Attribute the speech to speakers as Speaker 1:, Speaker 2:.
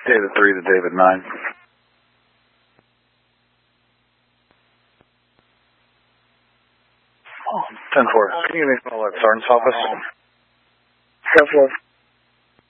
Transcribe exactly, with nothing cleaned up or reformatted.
Speaker 1: David three to David nine. ten four. Can you give me a call at Sergeant's office?
Speaker 2: ten four.